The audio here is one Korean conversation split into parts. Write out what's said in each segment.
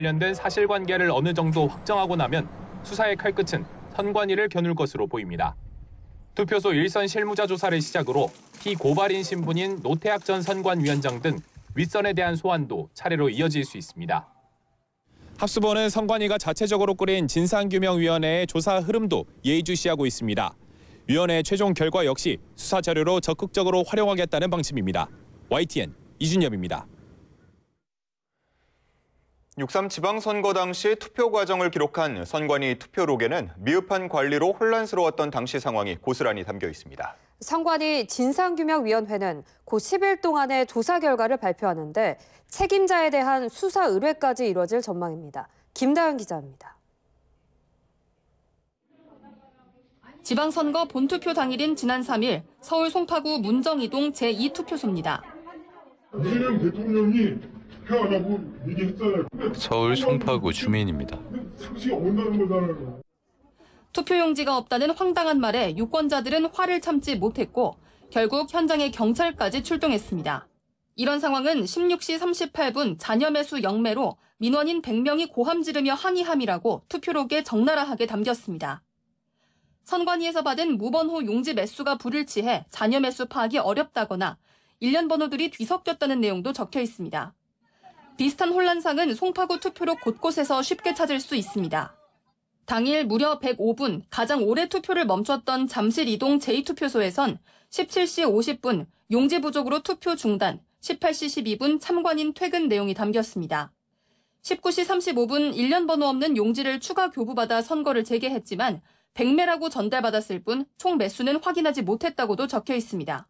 관련된 사실관계를 어느 정도 확정하고 나면 수사의 칼끝은 선관위를 겨눌 것으로 보입니다. 투표소 일선 실무자 조사를 시작으로 피고발인 신분인 노태학 전 선관위원장 등 윗선에 대한 소환도 차례로 이어질 수 있습니다. 합수본은 선관위가 자체적으로 꾸린 진상규명위원회의 조사 흐름도 예의주시하고 있습니다. 위원회의 최종 결과 역시 수사 자료로 적극적으로 활용하겠다는 방침입니다. YTN 이준엽입니다. 6.3 지방선거 당시 투표 과정을 기록한 선관위 투표록에는 미흡한 관리로 혼란스러웠던 당시 상황이 고스란히 담겨 있습니다. 선관위 진상규명위원회는 곧 10일 동안의 조사 결과를 발표하는데 책임자에 대한 수사 의뢰까지 이뤄질 전망입니다. 김다현 기자입니다. 지방선거 본투표 당일인 지난 3일 서울 송파구 문정이동 제2투표소입니다. 이재명 대통령이 투표 안 하고 얘기했잖아요. 서울 송파구 주민입니다. 상식이 없다는 거잖아요. 투표용지가 없다는 황당한 말에 유권자들은 화를 참지 못했고 결국 현장에 경찰까지 출동했습니다. 이런 상황은 16시 38분 자녀 매수 영매로 민원인 100명이 고함 지르며 항의함이라고 투표록에 적나라하게 담겼습니다. 선관위에서 받은 무번호 용지 매수가 불일치해 자녀 매수 파악이 어렵다거나 일련 번호들이 뒤섞였다는 내용도 적혀 있습니다. 비슷한 혼란상은 송파구 투표록 곳곳에서 쉽게 찾을 수 있습니다. 당일 무려 105분 가장 오래 투표를 멈췄던 잠실 이동 제2투표소에선 17시 50분 용지 부족으로 투표 중단, 18시 12분 참관인 퇴근 내용이 담겼습니다. 19시 35분 일련 번호 없는 용지를 추가 교부받아 선거를 재개했지만 100매라고 전달받았을 뿐 총 매수는 확인하지 못했다고도 적혀 있습니다.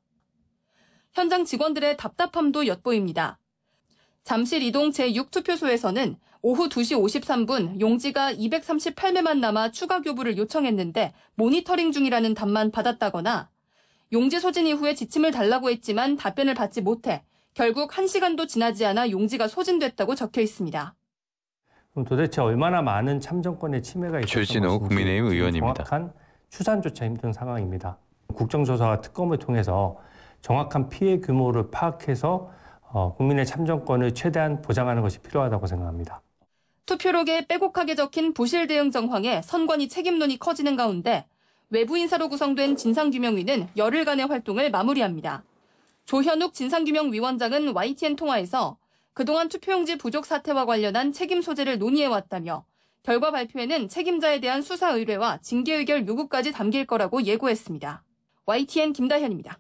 현장 직원들의 답답함도 엿보입니다. 잠실 이동 제6투표소에서는 오후 2시 53분 용지가 238매만 남아 추가 교부를 요청했는데 모니터링 중이라는 답만 받았다거나 용지 소진 이후에 지침을 달라고 했지만 답변을 받지 못해 결국 1시간도 지나지 않아 용지가 소진됐다고 적혀 있습니다. 그럼 도대체 얼마나 많은 참정권의 침해가 있었던 조진우 국민의힘 의원입니다. 정확한 추산조차 힘든 상황입니다. 국정조사와 특검을 통해서 정확한 피해 규모를 파악해서 국민의 참정권을 최대한 보장하는 것이 필요하다고 생각합니다. 투표록에 빼곡하게 적힌 부실 대응 정황에 선관위 책임론이 커지는 가운데 외부 인사로 구성된 진상규명위는 열흘간의 활동을 마무리합니다. 조현욱 진상규명위원장은 YTN 통화에서 그동안 투표용지 부족 사태와 관련한 책임 소재를 논의해왔다며 결과 발표에는 책임자에 대한 수사 의뢰와 징계 의결 요구까지 담길 거라고 예고했습니다. YTN 김다현입니다.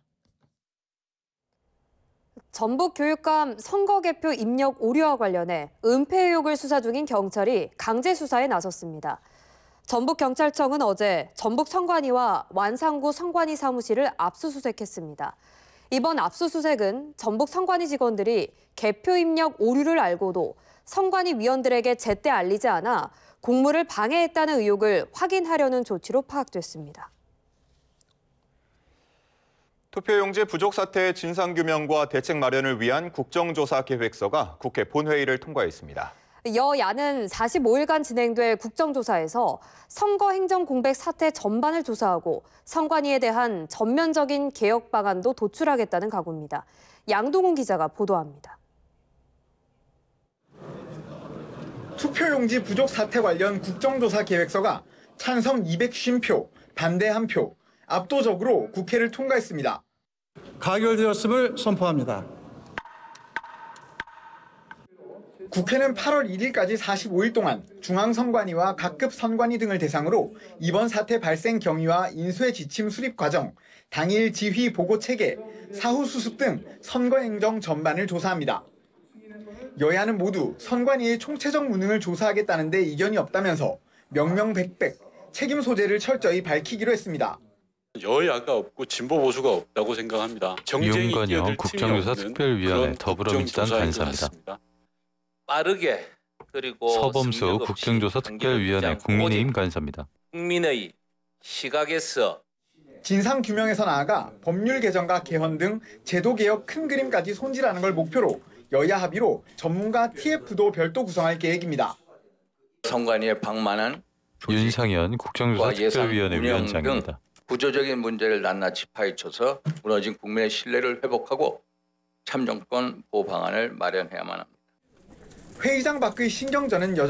전북교육감 선거개표 입력 오류와 관련해 은폐 의혹을 수사 중인 경찰이 강제 수사에 나섰습니다. 전북경찰청은 어제 전북선관위와 완산구 선관위 사무실을 압수수색했습니다. 이번 압수수색은 전북선관위 직원들이 개표 입력 오류를 알고도 선관위 위원들에게 제때 알리지 않아 공무를 방해했다는 의혹을 확인하려는 조치로 파악됐습니다. 투표용지 부족 사태의 진상규명과 대책 마련을 위한 국정조사 계획서가 국회 본회의를 통과했습니다. 여야는 45일간 진행될 국정조사에서 선거 행정 공백 사태 전반을 조사하고 선관위에 대한 전면적인 개혁 방안도 도출하겠다는 각오입니다. 양동훈 기자가 보도합니다. 투표용지 부족 사태 관련 국정조사 계획서가 찬성 250표, 반대 1표, 압도적으로 국회를 통과했습니다. 가결되었음을 선포합니다. 국회는 8월 1일까지 45일 동안 중앙선관위와 각급 선관위 등을 대상으로 이번 사태 발생 경위와 인수의 지침 수립 과정, 당일 지휘 보고 체계, 사후 수습 등 선거 행정 전반을 조사합니다. 여야는 모두 선관위의 총체적 무능을 조사하겠다는데 이견이 없다면서 명명백백 책임 소재를 철저히 밝히기로 했습니다. 여야가 없고 진보 보수가 없다고 생각합니다. 윤건영 국정조사 특별위원회 더불어민주당 간사입니다. 빠르게 그리고 서범수 국정조사 특별위원회 국민의힘 간사입니다. 국민의 시각에서 진상규명에서 나아가 법률 개정과 개헌 등 제도 개혁 큰 그림까지 손질하는 걸 목표로 여야 합의로 전문가 TF도 별도 구성할 계획입니다. 선관위에 방만한 윤상현 국정조사 특별위원회 위원장입니다. 구조적인 문제를 낱낱이 파헤쳐서 무너진 국민의 신뢰를 회복하고 참정권 보호 방안을 마련해야만 합니다. 회의장 밖의 신경전은